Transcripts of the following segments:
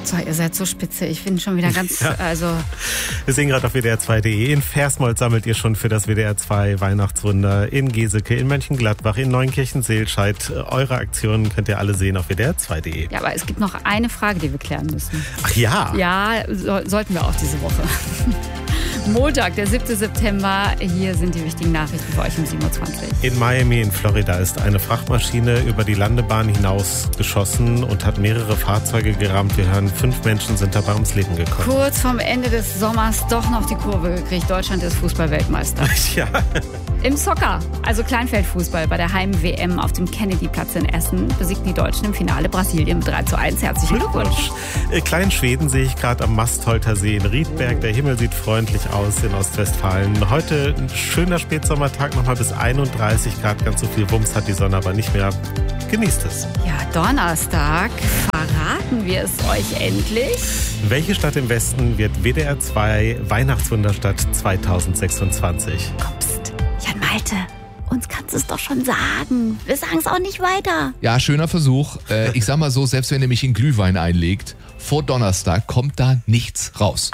So, ihr seid so spitze. Ich bin schon wieder ganz, Wir sehen gerade auf WDR2.de. In Versmold sammelt ihr schon für das WDR2 Weihnachtswunder. In Geseke, in Mönchengladbach, in Neunkirchen-Seelscheid. Eure Aktionen könnt ihr alle sehen auf WDR2.de. Ja, aber es gibt noch eine Frage, die wir klären müssen. Ach ja? Ja, sollten wir auch diese Woche. Montag, der 7. September. Hier sind die wichtigen Nachrichten für euch um 7.20 Uhr. In Miami in Florida ist eine Frachtmaschine über die Landebahn hinausgeschossen und hat mehrere Fahrzeuge gerammt. Wir hören, 5 Menschen sind dabei ums Leben gekommen. Kurz vorm Ende des Sommers doch noch die Kurve gekriegt. Deutschland ist Fußball-Weltmeister. Ja. Im Soccer, also Kleinfeldfußball, bei der Heim-WM auf dem Kennedy-Platz in Essen besiegten die Deutschen im Finale Brasilien mit 3:1. Herzlichen Glückwunsch. Kleinschweden sehe ich gerade am Mastholter See in Riedberg. Der Himmel sieht freundlich aus in Ostwestfalen. Heute ein schöner Spätsommertag, nochmal bis 31 Grad. Ganz so viel Wumms hat die Sonne aber nicht mehr. Genießt es. Ja, Donnerstag verraten wir es euch endlich. Welche Stadt im Westen wird WDR2 Weihnachtswunderstadt 2026? Psst, Jan Malte, uns kannst du es doch schon sagen. Wir sagen es auch nicht weiter. Ja, schöner Versuch. Ich sag mal so, selbst wenn ihr mich in Glühwein einlegt, vor Donnerstag kommt da nichts raus.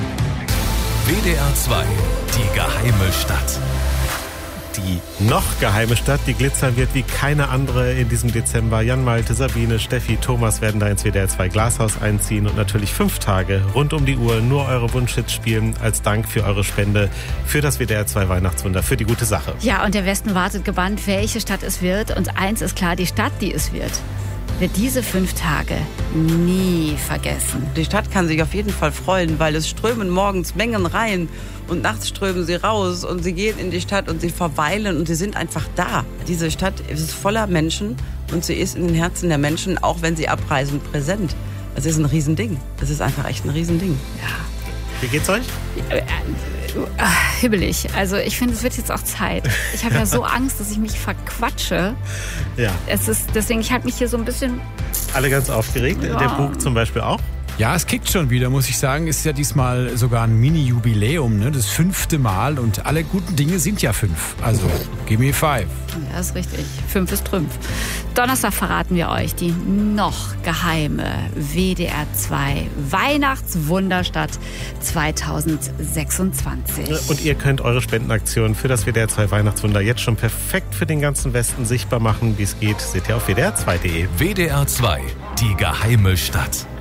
WDR2, die geheime Stadt. Die noch geheime Stadt, die glitzern wird wie keine andere in diesem Dezember. Jan Malte, Sabine, Steffi, Thomas werden da ins WDR2 Glashaus einziehen und natürlich 5 Tage rund um die Uhr nur eure Wunschhits spielen als Dank für eure Spende für das WDR2 Weihnachtswunder, für die gute Sache. Ja, und der Westen wartet gebannt, welche Stadt es wird. Und eins ist klar, die Stadt, die es wird diese 5 Tage nie vergessen. Die Stadt kann sich auf jeden Fall freuen, weil es strömen morgens Mengen rein und nachts strömen sie raus und sie gehen in die Stadt und sie verweilen und sie sind einfach da. Diese Stadt ist voller Menschen und sie ist in den Herzen der Menschen, auch wenn sie abreisen, präsent. Das ist ein Riesending. Das ist einfach echt ein Riesending. Ja. Wie geht's euch? Hibbelig. Also ich finde, es wird jetzt auch Zeit. Ich habe ja so Angst, dass ich mich verquatsche. Ja. Deswegen, ich halte mich hier so ein bisschen... Alle ganz aufgeregt. Ja. Der Bug zum Beispiel auch. Ja, es kickt schon wieder, muss ich sagen. Ist ja diesmal sogar ein Mini-Jubiläum, ne? Das 5. Mal und alle guten Dinge sind ja 5. Also, give me 5. Ja, ist richtig. 5 ist Trümpf. Donnerstag verraten wir euch die noch geheime WDR2 Weihnachtswunderstadt 2026. Und ihr könnt eure Spendenaktion für das WDR2 Weihnachtswunder jetzt schon perfekt für den ganzen Westen sichtbar machen. Wie es geht, seht ihr auf WDR2.de. WDR2, die geheime Stadt.